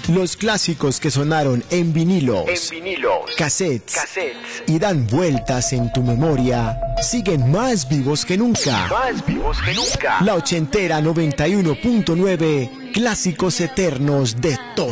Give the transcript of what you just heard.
Los clásicos que sonaron en vinilos, cassettes y dan vueltas en tu memoria siguen más vivos que nunca. La ochentera 91.9, clásicos eternos de todo.